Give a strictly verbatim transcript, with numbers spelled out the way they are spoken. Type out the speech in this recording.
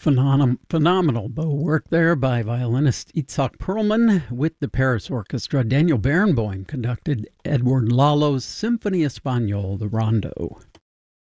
Phenom- phenomenal bow work there by violinist Itzhak Perlman with the Paris Orchestra. Daniel Barenboim conducted Edward Lalo's Symphony Espagnole, the Rondo.